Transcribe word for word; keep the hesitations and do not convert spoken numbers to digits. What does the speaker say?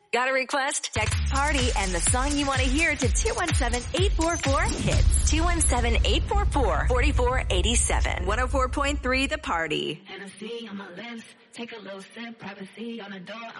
Got a request? Text PARTY and the song you want to hear to two one seven, eight four four, HITS. two one seven, eight four four, four four eight seven. one oh four point three The Party. Hennessy on my lips. Take a little sip. Privacy on the door.